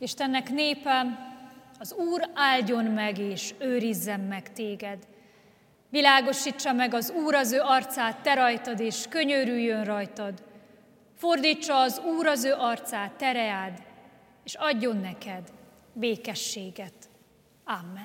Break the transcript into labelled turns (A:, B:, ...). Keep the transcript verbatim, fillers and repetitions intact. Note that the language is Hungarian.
A: Istennek népe, az Úr áldjon meg és őrizzen meg téged. Világosítsa meg az Úr az ő arcát te rajtad, és könyörüljön rajtad. Fordítsa az Úr az ő arcát te reád, és adjon neked békességet. Amen.